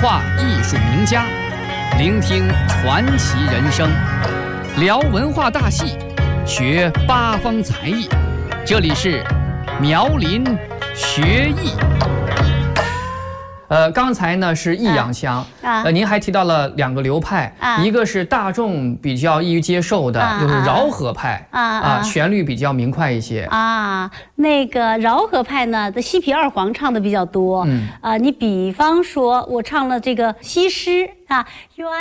话艺术名家，聆听传奇人生，聊文化大戏，学八方才艺。这里是苗林学艺。刚才呢是易阳腔，您还提到了2个流派，一个是大众比较易于接受的，就是饶河派，旋律比较明快一些。 那个饶河派呢，的西皮二黄唱的比较多。你比方说，我唱了这个西施啊，鸳